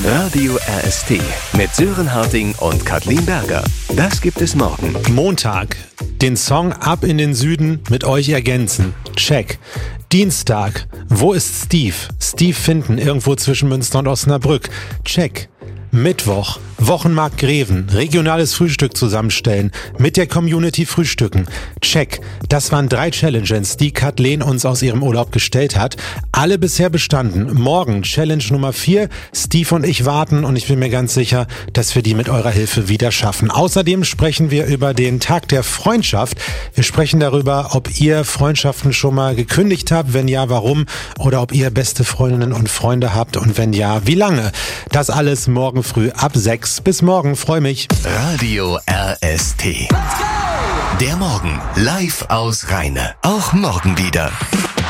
Radio RST mit Sören Harting und Kathleen Berger. Das gibt es morgen. Montag. Den Song Ab in den Süden mit euch ergänzen. Check. Dienstag. Wo ist Steve? Steve finden, irgendwo zwischen Münster und Osnabrück. Check. Mittwoch. Wochenmarkt Greven. Regionales Frühstück zusammenstellen. Mit der Community frühstücken. Check. Das waren 3 Challenges, die Kathleen uns aus ihrem Urlaub gestellt hat. Alle bisher bestanden. Morgen Challenge Nummer 4. Steve und ich warten und ich bin mir ganz sicher, dass wir die mit eurer Hilfe wieder schaffen. Außerdem sprechen wir über den Tag der Freundschaft. Wir sprechen darüber, ob ihr Freundschaften schon mal gekündigt habt. Wenn ja, warum? Oder ob ihr beste Freundinnen und Freunde habt und wenn ja, wie lange? Das alles morgen früh ab 6. Bis morgen, freue mich. Radio RST. Der Morgen live aus Rheine. Auch morgen wieder.